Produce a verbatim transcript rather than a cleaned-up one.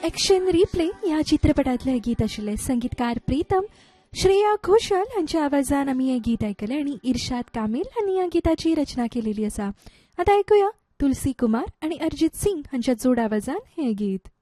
Action replay ह्या चित्रपटातले गीत आशिल्ले. संगीतकार प्रीतम, श्रेया घोषाल हांच्या आवाजान आमी हें गीत आयकलें आनी इर्शाद कामील हांणी ह्या गिताची रचना केलेली आसा. आतां आयकुया तुलसी कुमार आनी अरिजीत सिंग हांच्या जोड आवाजान हें गीत.